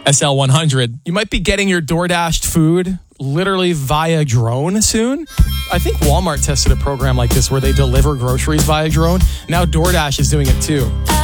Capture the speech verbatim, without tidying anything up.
S L one hundred. You might be getting your DoorDashed food literally via drone soon. I think Walmart tested a program like this where they deliver groceries via drone. Now DoorDash is doing it too.